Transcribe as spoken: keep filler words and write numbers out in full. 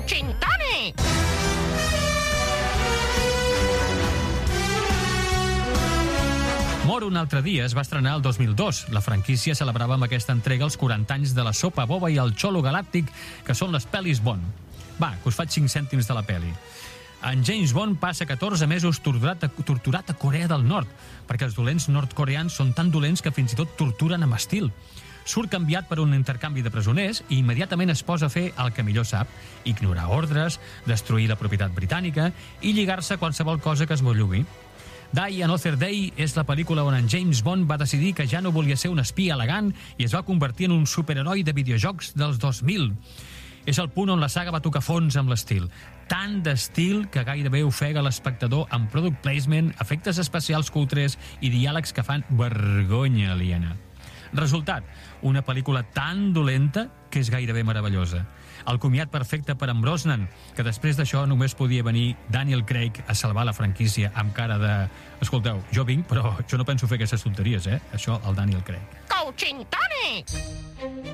Coaching Tònic! Mor un altre dia es va estrenar el dos mil dos. La franquícia celebrava amb aquesta entrega els quaranta anys de la sopa boba i el xolo galàctic, que són les pel·lis Bond. Va, que us faig cinc cèntims de la pel·li. En James Bond passa catorze mesos torturat a, torturat a Corea del Nord, perquè els dolents nord-coreans són tan dolents que fins i tot torturen amb estil. Surt canviat per un intercanvi de presoners i immediatament es posa a fer el que millor sap: ignorar ordres, destruir la propietat britànica i lligar-se a qualsevol cosa que es mollugui. Die Another Day és la pel·lícula on en James Bond va decidir que ja no volia ser un espia elegant i es va convertir en un superheroi de videojocs dels dos mil. És el punt on la saga va tocar fons amb l'estil. Tant d'estil que gairebé ofega l'espectador amb product placement, efectes especials cutres i diàlegs que fan vergonya aliena. Resultat, una pel·lícula tan dolenta que és gairebé meravellosa. El comiat perfecte per en Brosnan, que després d'això només podia venir Daniel Craig a salvar la franquícia amb cara de... Escolteu, jo vinc, però jo no penso fer aquestes tonteries, eh? Això, el Daniel Craig. Coaching Tònic!